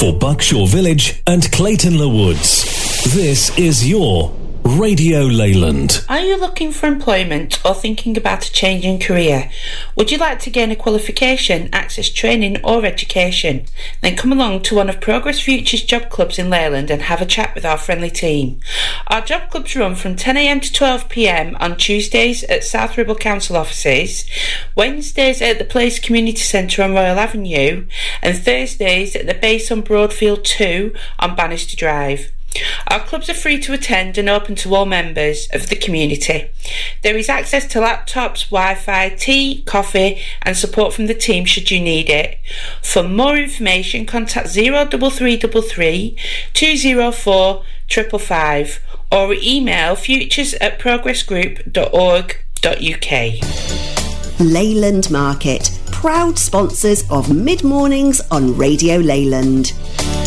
for Buckshaw Village and Clayton-le Woods. This is your Radio Leyland. Are you looking for employment or thinking about a change in career? Would you like to gain a qualification, access training or education? Then come along to one of Progress Future's job clubs in Leyland and have a chat with our friendly team. Our job clubs run from 10 a.m. to 12 p.m. on Tuesdays at South Ribble Council offices, Wednesdays at the Place Community Centre on Royal Avenue, and Thursdays at the base on Broadfield 2 on Bannister Drive. Our clubs are free to attend and open to all members of the community. There is access to laptops, Wi-Fi, tea, coffee and support from the team should you need it. For more information, contact 03333 204 555 or email futures@progressgroup.org.uk. Leyland Market, proud sponsors of Mid Mornings on Radio Leyland.